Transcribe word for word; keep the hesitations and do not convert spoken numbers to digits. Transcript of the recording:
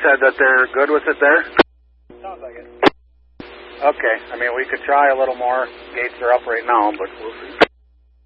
said that they're good with it there? Sounds like it. Okay, I mean, we could try a little more. Gates are up right now, but we'll see.